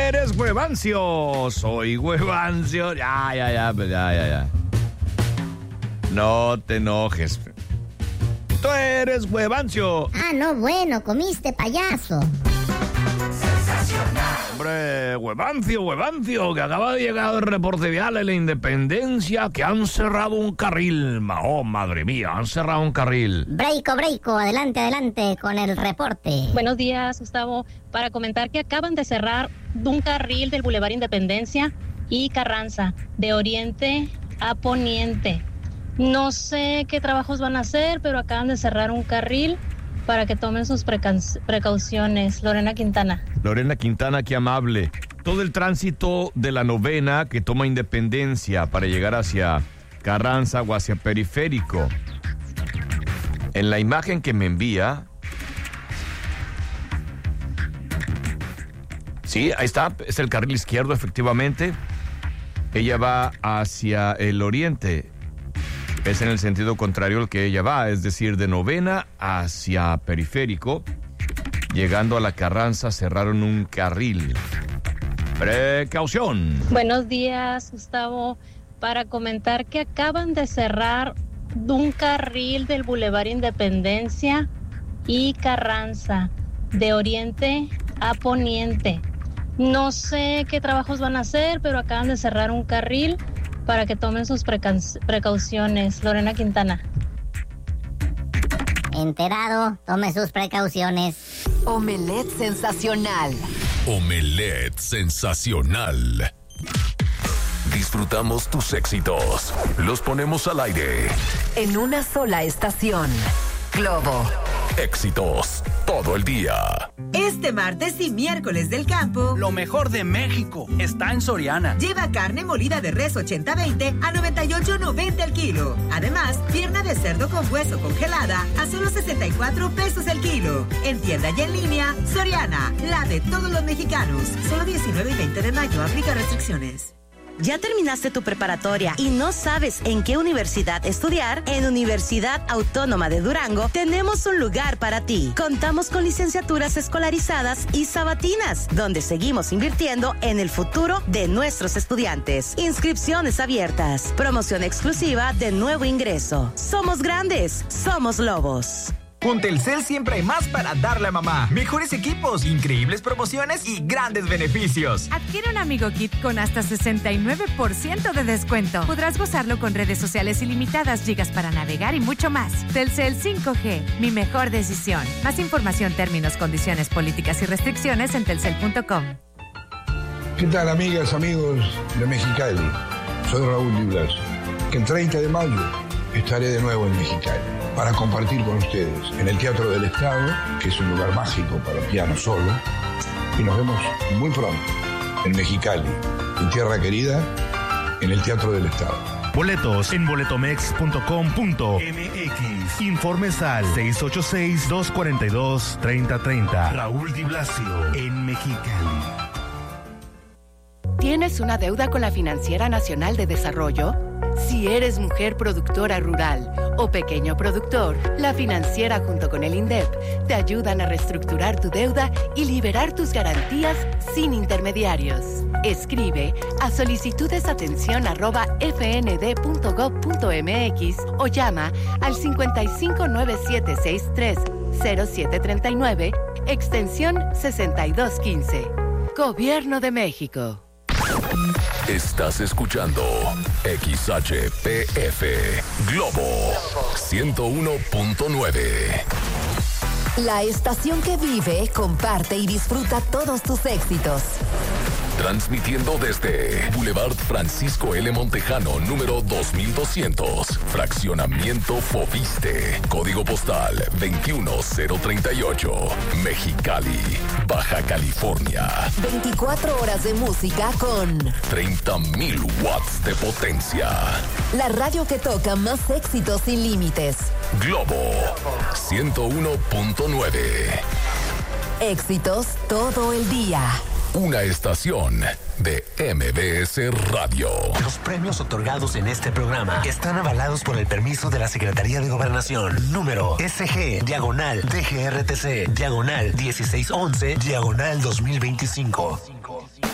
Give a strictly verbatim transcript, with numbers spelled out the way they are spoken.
eres Huevancio. Soy Huevancio. Ya, ya, ya, pues ya, ya, ya. No te enojes. Tú eres Huevancio. Ah, no, bueno, comiste, payaso. Hombre, Huevancio, Huevancio, que acaba de llegar el reporte vial de la Independencia, que han cerrado un carril. Oh, madre mía, han cerrado un carril. Breiko, breiko, adelante, adelante con el reporte. Buenos días, Gustavo. Para comentar que acaban de cerrar un carril del Boulevard Independencia y Carranza, de oriente a poniente. No sé qué trabajos van a hacer, pero acaban de cerrar un carril para que tomen sus preca- precauciones. Lorena Quintana. Lorena Quintana, qué amable. Todo el tránsito de la novena que toma Independencia para llegar hacia Carranza o hacia Periférico. En la imagen que me envía... Sí, ahí está, es el carril izquierdo, efectivamente. Ella va hacia el oriente. Es en el sentido contrario al que ella va, es decir, de novena hacia Periférico. Llegando a la Carranza, cerraron un carril. Precaución. Buenos días, Gustavo. Para comentar que acaban de cerrar un carril del Boulevard Independencia y Carranza, de oriente a poniente. No sé qué trabajos van a hacer, pero acaban de cerrar un carril para que tomen sus preca- precauciones. Lorena Quintana. Enterado, tome sus precauciones. Omelette sensacional. Omelette sensacional. Disfrutamos tus éxitos. Los ponemos al aire. En una sola estación. Globo. Éxitos todo el día. Este martes y miércoles del campo, lo mejor de México está en Soriana. Lleva carne molida de res ochenta veinte a noventa y ocho noventa el kilo. Además, pierna de cerdo con hueso congelada a solo sesenta y cuatro pesos el kilo. En tienda y en línea, Soriana, la de todos los mexicanos. Solo diecinueve y veinte de mayo, aplica restricciones. ¿Ya terminaste tu preparatoria y no sabes en qué universidad estudiar? En Universidad Autónoma de Durango tenemos un lugar para ti. Contamos con licenciaturas escolarizadas y sabatinas, donde seguimos invirtiendo en el futuro de nuestros estudiantes. Inscripciones abiertas. Promoción exclusiva de nuevo ingreso. Somos grandes, somos lobos. Con Telcel siempre hay más para darle a mamá. Mejores equipos, increíbles promociones y grandes beneficios. Adquiere un Amigo Kit con hasta sesenta y nueve por ciento de descuento. Podrás gozarlo con redes sociales ilimitadas, gigas para navegar y mucho más. Telcel cinco G, mi mejor decisión. Más información, términos, condiciones, políticas y restricciones en telcel punto com. ¿Qué tal, amigas, amigos de Mexicali? Soy Raúl Di Blasio, que el treinta de mayo estaré de nuevo en Mexicali para compartir con ustedes en el Teatro del Estado, que es un lugar mágico para piano solo, y nos vemos muy pronto en Mexicali, en tierra querida, en el Teatro del Estado. Boletos en boletomex punto com punto m x. Informes al seis ocho seis, dos cuatro dos, tres cero tres cero. Raúl Di Blasio en Mexicali. ¿Tienes una deuda con la Financiera Nacional de Desarrollo? Si eres mujer productora rural o pequeño productor, la Financiera junto con el INDEP te ayudan a reestructurar tu deuda y liberar tus garantías sin intermediarios. Escribe a solicitudesatención arroba f n d punto gov punto m x o llama al cincuenta y cinco, noventa y siete sesenta y tres, cero siete treinta y nueve, extensión sesenta y dos quince. Gobierno de México. Estás escuchando X H P F Globo ciento uno punto nueve. La estación que vive, comparte y disfruta todos tus éxitos. Transmitiendo desde Boulevard Francisco L. Montejano, número dos mil doscientos, Fraccionamiento Fobiste, Código Postal veintiuno cero treinta y ocho, Mexicali, Baja California. veinticuatro horas de música con treinta mil watts de potencia. La radio que toca más éxitos sin límites. Globo ciento uno punto nueve. Éxitos todo el día. Una estación de M B S Radio. Los premios otorgados en este programa están avalados por el permiso de la Secretaría de Gobernación. Número S G, diagonal, D G R T C, diagonal dieciséis once, diagonal dos mil veinticinco.